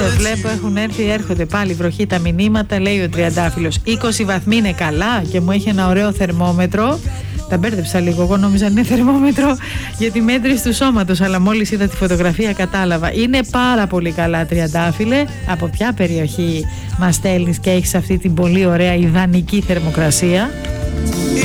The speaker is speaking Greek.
Σε βλέπω, έχουν έρθει, έρχονται πάλι βροχή τα μηνύματα. Λέει ο Τριαντάφυλλος 20 βαθμοί είναι καλά και μου έχει ένα ωραίο θερμόμετρο. Τα μπέρδεψα λίγο, εγώ νόμιζα είναι θερμόμετρο για τη μέτρηση του σώματος, αλλά μόλις είδα τη φωτογραφία κατάλαβα. Είναι πάρα πολύ καλά, Τριαντάφυλλε. Από ποια περιοχή μας στέλνεις και έχεις αυτή την πολύ ωραία ιδανική θερμοκρασία?